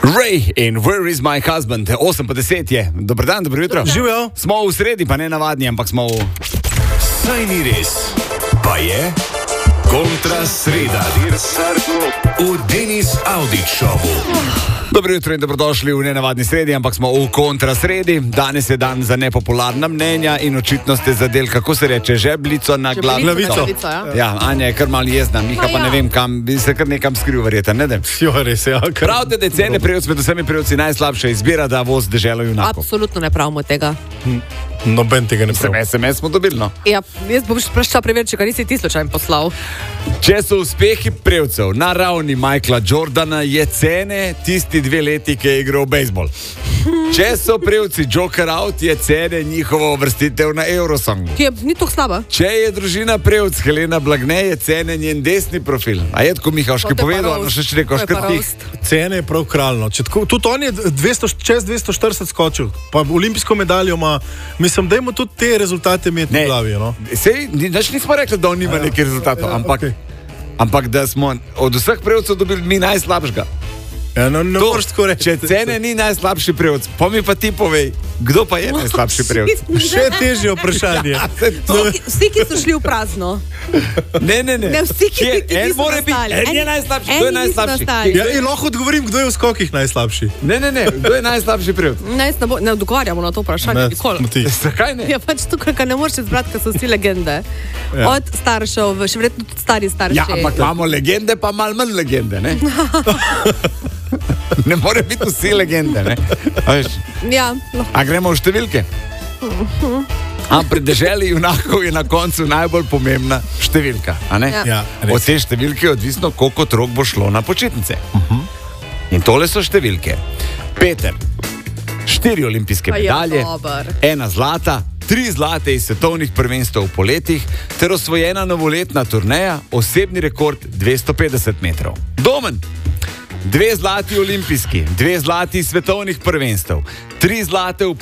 Ray in Where is my husband? 8:10 je. Dober dan, dobro jutro. Živijo. Smo v sredi, pa ne navadni, ampak smo v... Saj ni res, pa je kontra sreda. V Denis Audić šovu. Dobro jutro in dobrodošli v nenavadni sredi, ampak smo v kontra sredi. Danes je dan za nepopularna mnenja in očitno ste zadeli, kako se reče, žebljico na glavico. Ja, Anja je kar malo jezna, Miha pa ne vem kam, bi se kar nekam skril verjeta, ne vem. Jo, res je. Pravite, da je cene prejevc med vsemi prejevci najslabša izbira, da voz deželo junakov. Absolutno ne pravimo tega. Noben tega ne pravi. SMS smo dobili, no. Ja, jaz bom sprašala preveriti, če ga nisi ti slučajno poslal. Če so uspehi prejevcev na ravni Michaela Jordana, je cene tisti 2 leti, ki je igral bejzbol. Če so prejevci Joker out, je cene njihova uvrstitev na Eurosongu. Ki je ni tako slaba. Če je družina prejevc Helena Blagne, je cene njen desni profil. A je tako Mihaški povedal, no še rekel, škrti. Cene je prav kralno. Tudi on je čez 240 skočil, pa olimpijsko medaljo ima. Mislim, dajmo tudi te rezultate imeti v glavi. No? Sej, nismo rekli, da on nima nekaj rezultatov, ampak da smo od vseh prejevcev dobili mi najslabšega. Ja, no, če cene ni najslabši prejevc, pa mi pa ti povej, kdo pa je najslabši prejevc? Še težje vprašanje. Vsi, ki so šli v prazno. Ne. Ne, vsi, ki niso nastali. En je najslabši, kdo je najslabši? Ja, in lahko odgovorim, kdo je v skokih najslabši. Ne, kdo je najslabši prejevc? Ne odgovarjamo na to vprašanje nikoli. Zakaj ne? Ja, pač tukaj, ne moreš izbrati, ker so vsi legende. Ja. Od staršev, še verjetno tudi stari starši. Ja, ampak imamo legende, pa malo manj legende, ne? Ne more biti vsi legende, ne? Ja. A gremo v številke? A pri deželi junakov je na koncu najbolj pomembna številka, a ne? Ja, od te številke je odvisno, koliko otrok bo šlo na počitnice. In tole so številke. Peter, 4 olimpijske medalje, 1 zlata, 3 zlate iz svetovnih prvenstev v poletih ter osvojena novoletna turneja, osebni rekord 250 metrov. Domen, 2 zlati olimpijski, 2 zlati svetovnih prvenstev, 3 zlate v